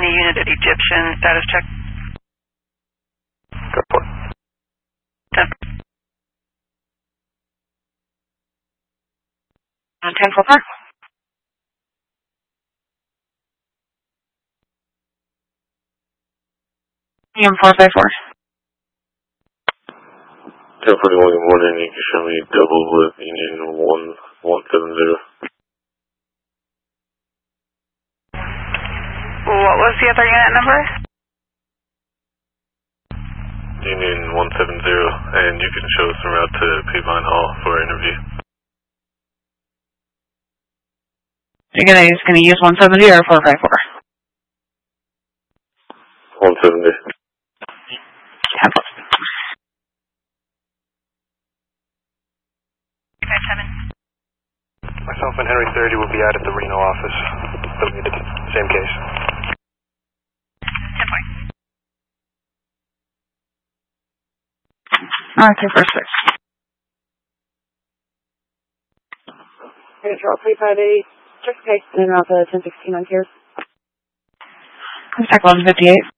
Any unit at Egyptian, status check. Go for it. 10. 10-4. EM 454. 1041, good morning. You can show me double with Union 1170. What was the other unit number? Union 170, and you can show us en route to Peavine Hall for our interview. You're gonna use 170 or 454? 170. 10-4. 357. Myself and Henry 30 will be out at the Reno office. Related. Same case. 10-4. Alright, 246. Control 358. Check case in off 1016 on Pierce. Contact 1158.